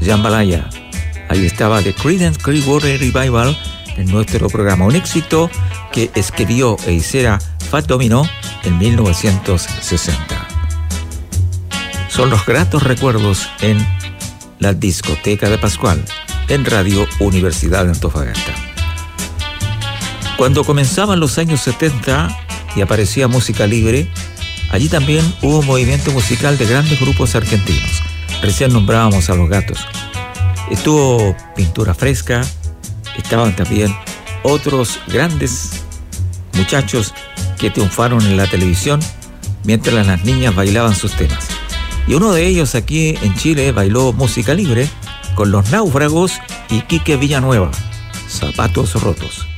Jambalaya. Ahí estaba The Creedence Clearwater Revival en nuestro programa. Un éxito que escribió e hiciera Fat Domino en 1960. Son los gratos recuerdos en la discoteca de Pascual, en Radio Universidad de Antofagasta. Cuando comenzaban los años 70 y aparecía música libre, allí también hubo un movimiento musical de grandes grupos argentinos. Recién nombrábamos a Los Gatos. Estuvo Pintura Fresca, estaban también otros grandes muchachos que triunfaron en la televisión mientras las niñas bailaban sus temas. Y uno de ellos aquí en Chile bailó música libre con Los Náufragos y Quique Villanueva, Zapatos Rotos.